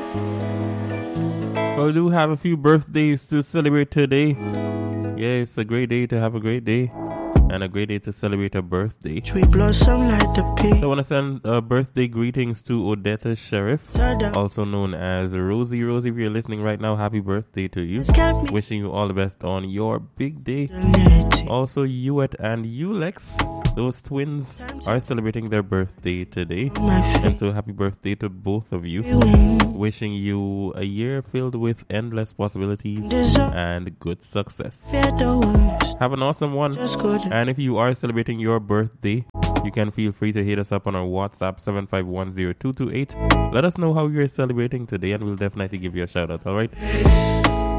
Well, we do have a few birthdays to celebrate today. Yeah, it's a great day to have a great day. And a great day to celebrate a birthday. Tree blossom like the pea. So I want to send birthday greetings to Odetta Sheriff, also known as Rosie. Rosie, if you're listening right now, happy birthday to you. Wishing you all the best on your big day. Also, Uet and Ulex, those twins, are celebrating their birthday today. And so happy birthday to both of you. Wishing you a year filled with endless possibilities and good success. Have an awesome one. And if you are celebrating your birthday, you can feel free to hit us up on our WhatsApp 7510228. Let us know how you're celebrating today and we'll definitely give you a shout out, alright?